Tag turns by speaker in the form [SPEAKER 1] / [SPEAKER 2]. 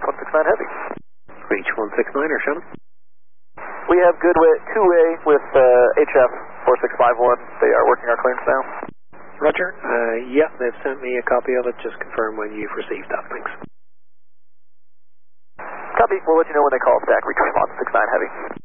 [SPEAKER 1] 169 Heavy.
[SPEAKER 2] Reach 169er, show me.
[SPEAKER 1] We have good two-way with HF 4651. They are working our clearance now.
[SPEAKER 2] Roger. Yeah, they've sent me a copy of it. Just confirm when you've received that. Thanks.
[SPEAKER 1] Copy. We'll let you know when they call us back. Reach 169 Heavy.